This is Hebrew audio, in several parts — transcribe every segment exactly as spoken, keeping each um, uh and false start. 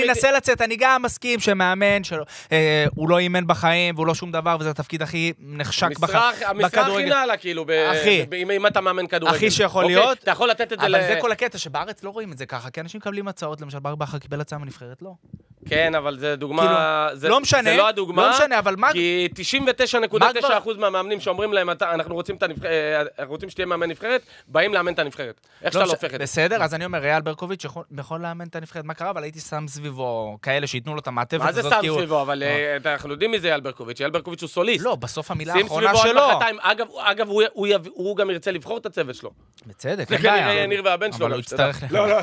מנסה לצאת, אני גם מסכים שמאמן שלו, הוא לא אימן בחיים, והוא לא שום דבר, וזה התפקיד הכי נחשק בכדורגל. המשרה הכי נעלה, כאילו, אם אתה מאמן כדורגל. הכי שיכול להיות. אתה יכול לתת את זה אבל זה כל הקטע, שבארץ לא רואים את זה ככה, כי אנשים מקבלים הצעות, למשל, בר בכר קיבל הצעה מנבחרת, לא. כן, אבל זה דוגמה, זה לא משנה, זה לא הדוגמה, לא משנה, אבל מה... כי תשעים ותשע נקודה תשע אחוז מהמאמנים שאומרים להם, אנחנו רוצים את הנבחרת, אנחנו רוצים שתהיה מאמן נבחרת, באים לאמן את הנבחרת. איך שאתה לא הופך את זה? בסדר, אז אני אומר, ריאל ברקוביץ' יכול לאמן את הנבחרת, מה קרה? אבל הייתי שם סביבו כאלה שיתנו לו את המעטפת הזאת. מה זה שם סביבו? אבל אנחנו יודעים מי זה ריאל ברקוביץ'. ריאל ברקוביץ' הוא סוליסט. לא, בסוף המילה האחרונה שלו. אגב, הוא גם ירצה לבחור את הצוות שלו. בצדק, זה כנראה ניר והבן שלו. אבל הוא יצטרך לך. לא, לא,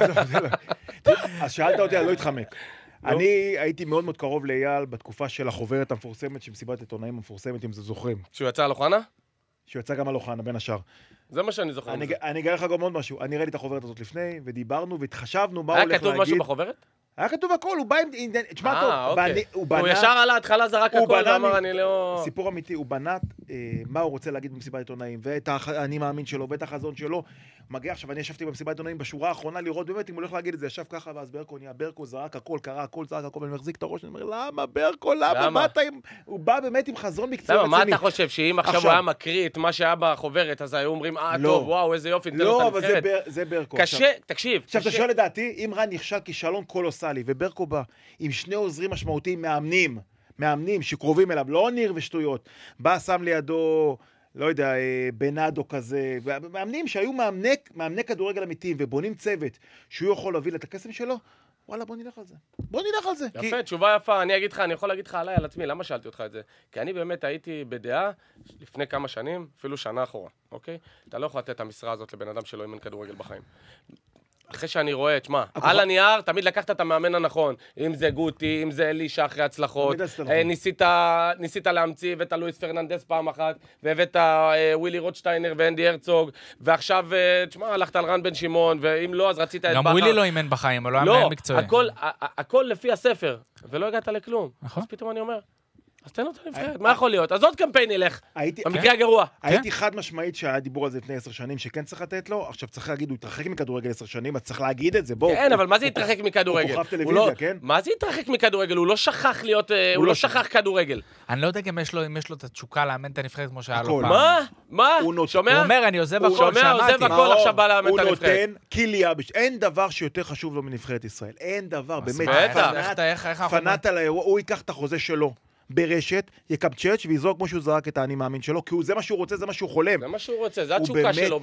לא. אז שאלת אותי, אני לא אתחמק. אני הייתי מאוד מאוד קרוב לאייל בתקופה של החוברת המפורסמת, שמסיבת עיתונאים המפורסמת, אם זה זוכרים. שהוא יצא על אוחנה? שהוא יצא גם על אוחנה, בין השאר. זה מה שאני זוכר. אני אגלה לך גם עוד משהו. אני ראיתי את החוברת הזאת לפני, ודיברנו והתחשבנו מה הוא הולך להגיד. היה כתוב משהו בחוברת? היה כתוב הכל, הוא בא עם... תשמע טוב, הוא בנה... הוא ישר על ההתחלה זרק הכל, ואמר אני לא... סיפור אמיתי, הוא בנה מה הוא רוצה להגיד במסיבת עיתונאים, ואת האני מאמין שלו, ואת החזון שלו. מגיע עכשיו, אני ישבתי במסיבת עיתונאים בשורה האחרונה לראות באמת אם הוא הולך להגיד את זה, ישב ככה, ואז ברקו נהיה, ברקו זרק הכל, קרה הכל, זרק הכל, ואני מחזיק את הראש, אני אומר, למה ברקו, למה? באת עם... הוא בא באמת עם חזון מקצועי רציני. מה אתה חושב, שאם עכשיו הוא היה מקריא את מה שהיה בחוברת, אז היו אומרים, אה, טוב, וואו, איזה יופי, לא, אבל זה ברקו. קשה, תקשיב. עכשיו, אתה שואל לדעתי, אם רן נכשל כישלון קולוסלי, וברקו בא עם שני עוזרים משמעותיים מאמנים, מאמנים שקרובים אליו, לא ניר ושטויות, בא, שם לידו, לא יודע, בנאדו כזה, מאמנים שהיו מאמני, מאמני כדורגל אמיתיים, ובונים צוות שהוא יכול להביא את הקסם שלו, וואלה, בוא נלך על זה. בוא נלך על זה. יפה, כי... תשובה יפה. אני אגיד לך, אני יכול להגיד לך עליי, על עצמי, למה שאלתי אותך את זה? כי אני באמת הייתי בדעה לפני כמה שנים, אפילו שנה אחורה, אוקיי? אתה לא יכול לתת את המשרה הזאת לבן אדם שלא אימן כדורגל בחיים. אחרי שאני רואה, תשמע, על הנייר, תמיד לקחת את המאמן הנכון, אם זה גוטי, אם זה אלישה אחרי הצלחות, ניסית, ניסית להמציא, הבאת לואיס פרננדס פעם אחת, והבאת ווילי רוטשטיינר ואנדי הרצוג, ועכשיו, תשמע, הלכת על רן בן שמעון, ואם לא, אז רצית את בכר. גם ווילי לא אימן בחיים, אבל לא היה מקצועי. לא, הכל לפי הספר, ולא הגעת לכלום. אז פתאום אני אומר, אז תן אותה נבחרת, מה יכול להיות? אז עוד קמפיין ילך, במקרה הגרוע. הייתי חד משמעית שהיה דיבור על זה לפני עשר שנים, שכן צריך לתת לו, עכשיו צריך להגיד, הוא התרחק מכדורגל עשר שנים, אז צריך להגיד את זה, בוא. כן, אבל מה זה התרחק מכדורגל? הוא כוכב טלוויזיה, כן? מה זה התרחק מכדורגל? הוא לא שכח להיות, הוא לא שכח כדורגל. אני לא יודע אם יש לו את התשוקה לאמן את הנבחרת כמו שהיה לו פעם. מה? מה? שומע? הוא אומר, אני עוזב הכל, שומע, עוזב הכל, עכשיו בא לאמן את הנבחרת. הוא נותן קיליה, אין דבר שיותר חשוב לו מנבחרת ישראל. אין דבר, באמת. פנאט על האירוע, הוא ייקח את החוזה שלו ברשת, יקבצ'ץ' ויזרוק כמו שהוא זרק את האני מאמין שלו, כי זה מה שהוא רוצה, זה מה שהוא חולם. זה מה שהוא רוצה, זה התשוקה שלו.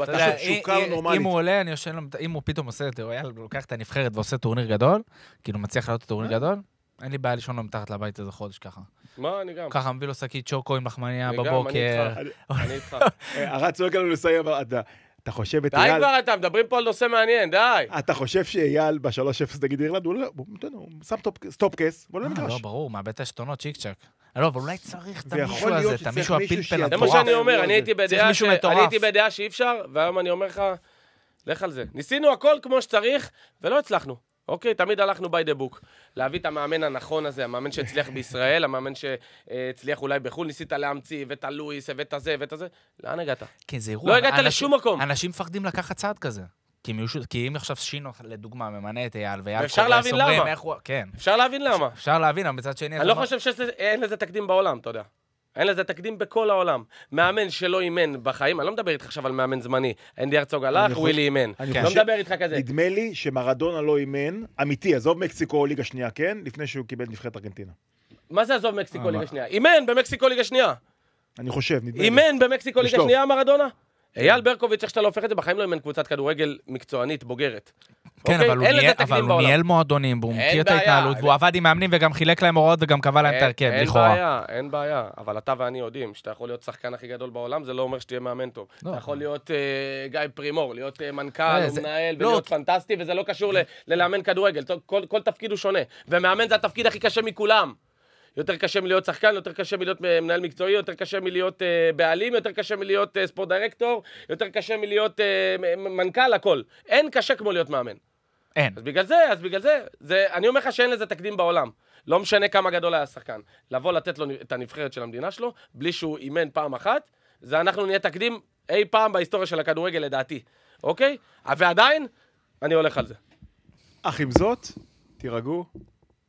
אם הוא עולה, אני יושן לו, אם הוא פתאום עושה את זה, הוא לוקח את הנבחרת ועושה טורניר גדול, כאילו מצליח לעלות את טורניר גדול, אין לי בעיה לישון לו מתחת לבית איזה חודש ככה. מה, אני גם. ככה מביא לו שקית צ'וקו עם לחמניה בבוקר. אני איתך. הרץ צועק לנו לסיים, אתה חושב את די אייל... כבר אתה, מדברים פה על נושא מעניין, די. אתה חושב שאייל ב-שלוש אפס נגד אירלנד, הוא שם סטופ-קס, בוא לא נגרש. לא, ברור, מאבד את השתונות, צ'יק צ'ק. לא, אבל אולי צריך את המישהו הזה, את המישהו הפלפל זה מה שאני אומר, אני הייתי בדעה שאי אפשר, והיום אני אומר לך, לך על זה. ניסינו הכל כמו שצריך, ולא הצלחנו. אוקיי, תמיד הלכנו by the book. להביא את המאמן הנכון הזה, המאמן שהצליח בישראל, המאמן שהצליח אולי בחו"ל, ניסית להמציא, ואת הלואיס, ואת הזה, ואת הזה. לאן הגעת? כן, זה אירוע. לא הגעת לשום מקום. אנשים מפחדים לקחת צעד כזה. כי אם עכשיו שינו, לדוגמה, ממנה את אייל, ואייל אפשר להבין למה. כן. אפשר להבין למה. אפשר להבין, אבל מצד שני... אני לא חושב שאין לזה תקדים בעולם, אתה יודע. אין לזה תקדים בכל העולם. מאמן שלא אימן בחיים, אני לא מדבר איתך עכשיו על מאמן זמני. אנדי הרצוג הלך, ווילי אימן. לא מדבר איתך כזה. נדמה לי שמרדונה לא אימן, אמיתי, עזוב מקסיקו או ליגה שנייה, כן? לפני שהוא קיבל נבחרת ארגנטינה. מה זה עזוב מקסיקו ליגה שנייה? אימן במקסיקו ליגה שנייה. אני חושב, נדמה לי. אימן במקסיקו ליגה שנייה, מרדונה? אייל ברקוביץ', איך שאתה לא הופך את זה, בחיים לא אימן קבוצת כדורגל מקצוענית, בוגרת. כן, אבל הוא ניהל מועדונים, והוא מכיר את ההתנהלות, והוא עבד עם מאמנים וגם חילק להם הוראות וגם קבע להם את ההרכב, לכאורה. אין בעיה, אין בעיה. אבל אתה ואני יודעים שאתה יכול להיות שחקן הכי גדול בעולם, זה לא אומר שתהיה מאמן טוב. אתה יכול להיות גיא פרימור, להיות מנכ"ל, מנהל, ולהיות פנטסטי, וזה לא קשור ללאמן כדורגל. כל תפקיד הוא שונה. ומאמן זה התפקיד הכי קשה מכולם. יותר קשה מלהיות שחקן, יותר קשה מלהיות מנהל מקצועי, יותר קשה מלהיות uh, בעלים, יותר קשה מלהיות uh, ספורט דירקטור, יותר קשה מלהיות uh, מנכ"ל, הכל. אין קשה כמו להיות מאמן. אין. אז בגלל זה, אז בגלל זה, זה, אני אומר לך שאין לזה תקדים בעולם. לא משנה כמה גדול היה השחקן. לבוא לתת לו את הנבחרת של המדינה שלו, בלי שהוא אימן פעם אחת, זה אנחנו נהיה תקדים אי פעם בהיסטוריה של הכדורגל לדעתי. אוקיי? ועדיין, אני הולך על זה. אך עם זאת, תירגעו.